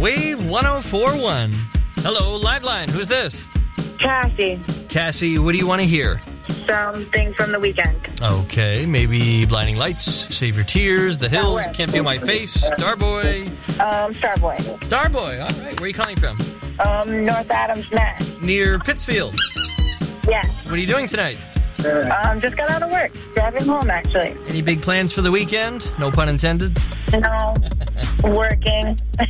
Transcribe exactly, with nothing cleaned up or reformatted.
Wave one oh four point one. Hello, Liveline. Who's this? Cassie. Cassie, what do you want to hear? Something from the weekend. Okay, maybe Blinding Lights, Save Your Tears, The Hills, Starboy. Can't Feel My Face, Starboy. Um, Starboy. Starboy, all right. Where are you calling from? Um, North Adams, Mass. Near Pittsfield. Yes. What are you doing tonight? Um, just got out of work. Driving home, actually. Any big plans for the weekend? No pun intended. No. Working.